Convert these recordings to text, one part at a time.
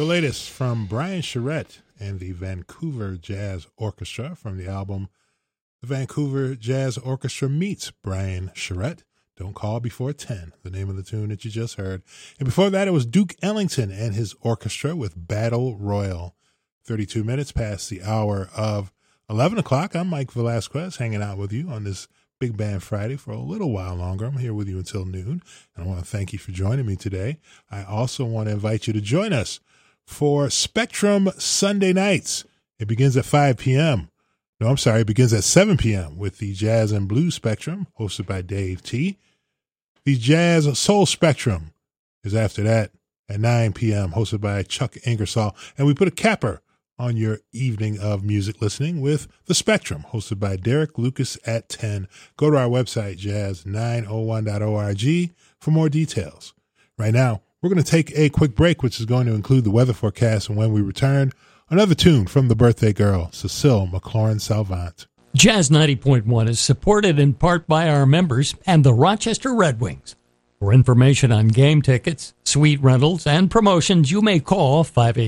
The latest from Brian Charette and the Vancouver Jazz Orchestra from the album The Vancouver Jazz Orchestra Meets Brian Charette. Don't Call Before 10, the name of the tune that you just heard. And before that, it was Duke Ellington and his orchestra with Battle Royal. 32 minutes past the hour of 11 o'clock. I'm Mike Velasquez, hanging out with you on this Big Band Friday for a little while longer. I'm here with you until noon, and I want to thank you for joining me today. I also want to invite you to join us for Spectrum Sunday nights. It begins at 5 p.m. No, I'm sorry, it begins at 7 p.m. with the Jazz and Blues Spectrum, hosted by Dave T. The Jazz Soul Spectrum is after that at 9 p.m., hosted by Chuck Ingersoll. And we put a capper on your evening of music listening with The Spectrum, hosted by Derek Lucas at 10. Go to our website, jazz901.org, for more details. Right now, we're going to take a quick break, which is going to include the weather forecast. And when we return, another tune from the birthday girl, Cecile McLaurin-Salvant. Jazz 90.1 is supported in part by our members and the Rochester Red Wings. For information on game tickets, suite rentals, and promotions, you may call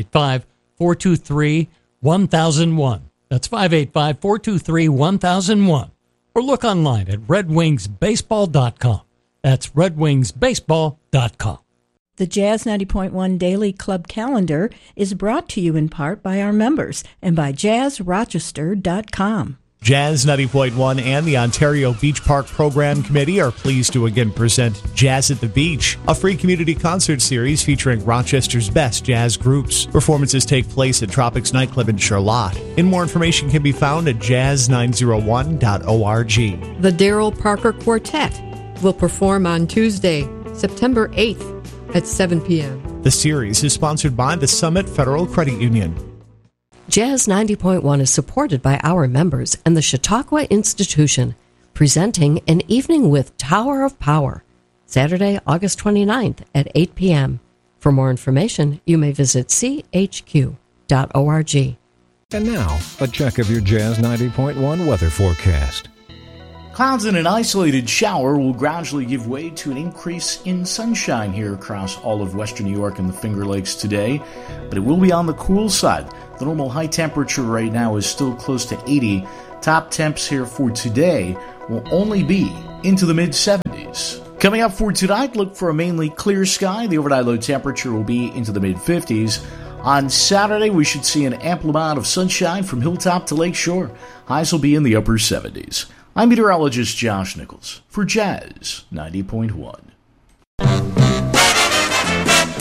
585-423-1001. That's 585-423-1001. Or look online at redwingsbaseball.com. That's redwingsbaseball.com. The Jazz 90.1 Daily Club Calendar is brought to you in part by our members and by jazzrochester.com. Jazz 90.1 and the Ontario Beach Park Program Committee are pleased to again present Jazz at the Beach, a free community concert series featuring Rochester's best jazz groups. Performances take place at Tropics Nightclub in Charlotte. And more information can be found at jazz901.org. The Darryl Parker Quartet will perform on Tuesday, September 8th at 7 p.m. The series is sponsored by the Summit Federal Credit Union. Jazz 90.1 is supported by our members and the Chautauqua Institution, presenting An Evening with Tower of Power, Saturday, August 29th at 8 p.m. For more information, you may visit chq.org. And now, a check of your Jazz 90.1 weather forecast. Clouds and an isolated shower will gradually give way to an increase in sunshine here across all of western New York and the Finger Lakes today, but it will be on the cool side. The normal high temperature right now is still close to 80. Top temps here for today will only be into the mid-70s. Coming up for tonight, look for a mainly clear sky. The overnight low temperature will be into the mid-50s. On Saturday, we should see an ample amount of sunshine from Hilltop to Lakeshore. Highs will be in the upper 70s. I'm meteorologist Josh Nichols for Jazz 90.1.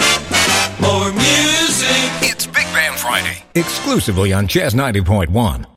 More music. It's Big Band Friday, exclusively on Jazz 90.1.